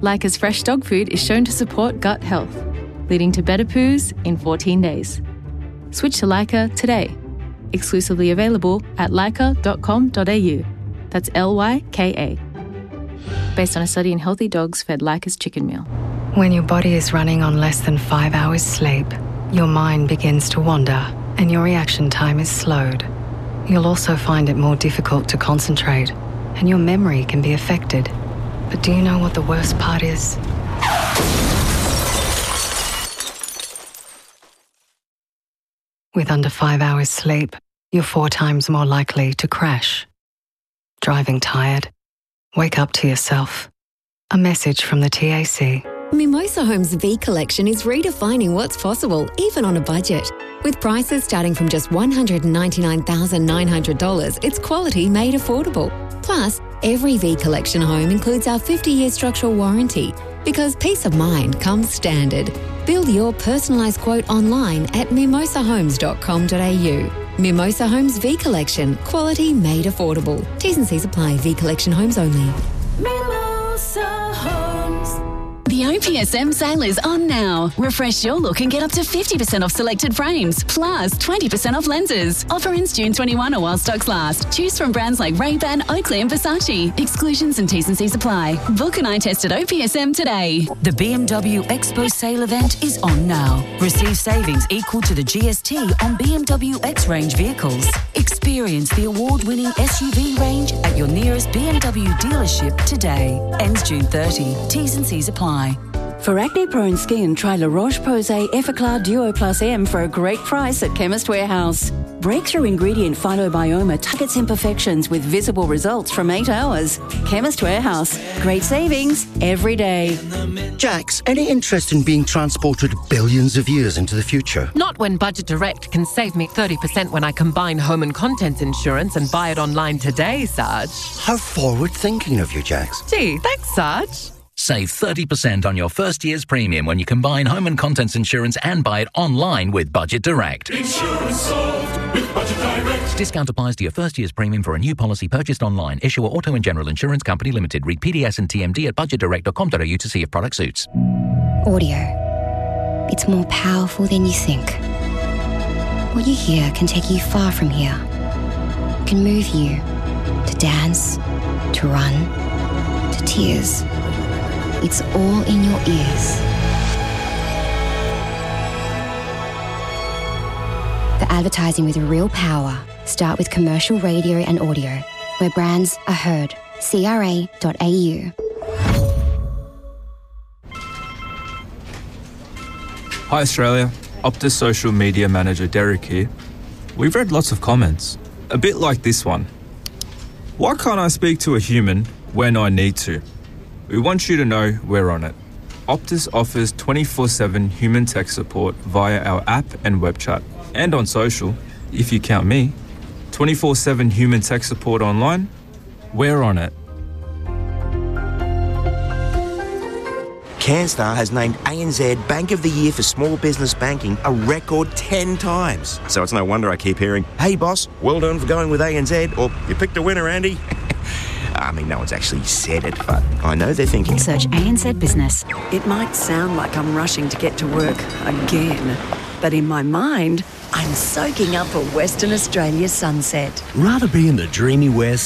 Leica's fresh dog food is shown to support gut health, leading to better poos in 14 days. Switch to Leica today. Exclusively available at leica.com.au. That's Lyka. Based on a study in healthy dogs fed Leica's chicken meal. When your body is running on less than 5 hours sleep, your mind begins to wander and your reaction time is slowed. You'll also find it more difficult to concentrate and your memory can be affected. But do you know what the worst part is? With under 5 hours sleep, you're 4 times more likely to crash. Driving tired? Wake up to yourself. A message from the TAC. Mimosa Homes V Collection is redefining what's possible, even on a budget. With prices starting from just $199,900, it's quality made affordable. Plus, every V Collection home includes our 50-year structural warranty, because peace of mind comes standard. Build your personalised quote online at mimosahomes.com.au. Mimosa Homes V Collection. Quality made affordable. T's and C's apply. V Collection homes only. Mimosa Homes. The OPSM sale is on now. Refresh your look and get up to 50% off selected frames, plus 20% off lenses. Offer ends June 21 or while stocks last. Choose from brands like Ray-Ban, Oakley and Versace. Exclusions and T's and C's apply. Book an eye test at OPSM today. The BMW Expo sale event is on now. Receive savings equal to the GST on BMW X-Range vehicles. Experience the award-winning SUV range at your nearest BMW dealership today. Ends June 30. T's and C's apply. For acne-prone skin, try La Roche-Posay Effaclar Duo Plus M for a great price at Chemist Warehouse. Breakthrough ingredient Phytobioma targets imperfections with visible results from 8 hours. Chemist Warehouse. Great savings every day. Jax, any interest in being transported billions of years into the future? Not when Budget Direct can save me 30% when I combine home and contents insurance and buy it online today, Sarge. How forward-thinking of you, Jax. Gee, thanks, Sarge. Save 30% on your first year's premium when you combine home and contents insurance and buy it online with Budget Direct. Insurance solved with Budget Direct. Discount applies to your first year's premium for a new policy purchased online. Issuer Auto and General Insurance Company Limited. Read PDS and TMD at budgetdirect.com.au to see if product suits. Audio. It's more powerful than you think. What you hear can take you far from here. It can move you to dance, to run, to tears. It's all in your ears. The advertising with real power. Start with commercial radio and audio, where brands are heard. CRA.au. Hi Australia, Optus social media manager Derek here. We've read lots of comments, a bit like this one. Why can't I speak to a human when I need to? We want you to know we're on it. Optus offers 24/7 human tech support via our app and web chat. And on social, if you count me. 24/7 human tech support online, we're on it. CanStar has named ANZ Bank of the Year for Small Business Banking a record 10 times. So it's no wonder I keep hearing, "Hey boss, well done for going with ANZ," or "You picked a winner, Andy." I mean, no one's actually said it, but I know they're thinking. Search ANZ Business. It might sound like I'm rushing to get to work again, but in my mind, I'm soaking up a Western Australia sunset. Rather be in the dreamy West